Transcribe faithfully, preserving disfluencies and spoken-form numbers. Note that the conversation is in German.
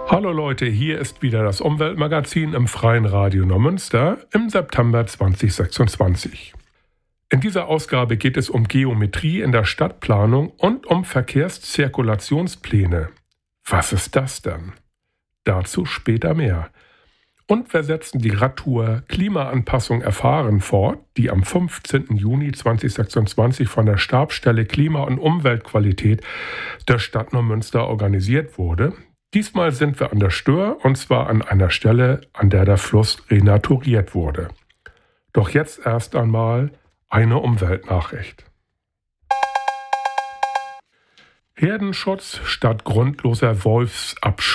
Hallo Leute, hier ist wieder das Umweltmagazin im Freien Radio Neumünster im September zweitausendsechsundzwanzig. In dieser Ausgabe geht es um Geometrie in der Stadtplanung und um Verkehrszirkulationspläne. Was ist das denn? Dazu später mehr. Und wir setzen die Radtour Klimaanpassung erfahren fort, die am fünfzehnten Juni zweitausendsechsundzwanzig von der Stabsstelle Klima- und Umweltqualität der Stadt Neumünster organisiert wurde. Diesmal sind wir an der Stör, und zwar an einer Stelle, an der der Fluss renaturiert wurde. Doch jetzt erst einmal eine Umweltnachricht. Herdenschutz statt grundloser Wolfsabschreckung.